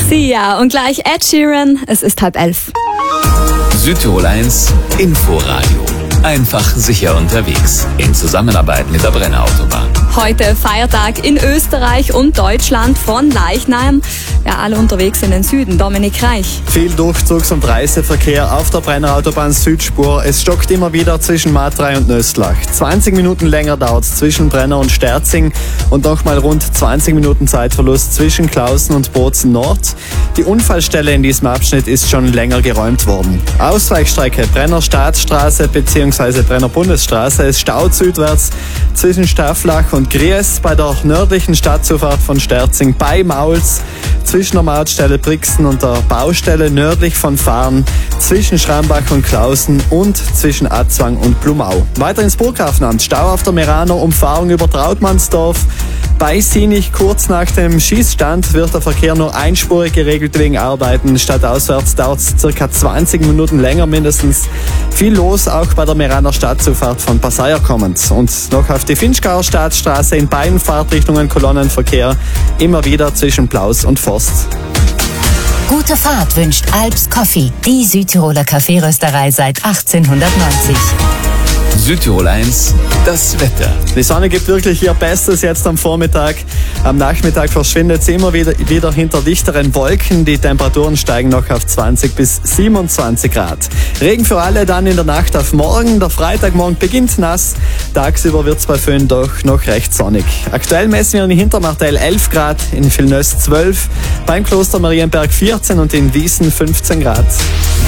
Sia und gleich Ed Sheeran. Es ist 10:30. Südtirol 1 Inforadio. Einfach sicher unterwegs. In Zusammenarbeit mit der Brenner Autobahn. Heute Feiertag in Österreich und Deutschland von Leichnam. Ja, alle unterwegs in den Süden. Dominik Reich. Viel Durchzugs- und Reiseverkehr auf der Brenner Autobahn Südspur. Es stockt immer wieder zwischen Matrei und Nöstlach. 20 Minuten länger dauert es zwischen Brenner und Sterzing und nochmal rund 20 Minuten Zeitverlust zwischen Klausen und Bozen Nord. Die Unfallstelle in diesem Abschnitt ist schon länger geräumt worden. Ausweichstrecke Brenner Staatsstraße bzw. Brenner Bundesstraße. Es staut südwärts zwischen Stafflach und Gries bei der nördlichen Stadtzufahrt von Sterzing bei Mauls, zwischen der Mautstelle Brixen und der Baustelle nördlich von Fahren, zwischen Schrambach und Klausen und zwischen Atzwang und Blumau. Weiter ins Burghafenamt. Stau auf der Meraner Umfahrung über Trautmannsdorf. Bei Sinich kurz nach dem Schießstand wird der Verkehr nur einspurig geregelt wegen Arbeiten. Stadtauswärts dauert es ca. 20 Minuten länger mindestens. Viel los auch bei der Meraner Stadtzufahrt von Passeier kommend. Und noch auf die Finchgauer Staatsstraße in beiden Fahrtrichtungen Kolonnenverkehr. Immer wieder zwischen Plaus und Forst. Gute Fahrt wünscht Alps Coffee, die Südtiroler Kaffeerösterei seit 1890. Südtirol 1, das Wetter. Die Sonne gibt wirklich ihr Bestes jetzt am Vormittag. Am Nachmittag verschwindet sie immer wieder hinter dichteren Wolken. Die Temperaturen steigen noch auf 20 bis 27 Grad. Regen für alle dann in der Nacht auf morgen. Der Freitagmorgen beginnt nass. Tagsüber wird es bei Föhn doch noch recht sonnig. Aktuell messen wir in Hintermartell 11 Grad, in Villeneuve 12, beim Kloster Marienberg 14 und in Wiesen 15 Grad.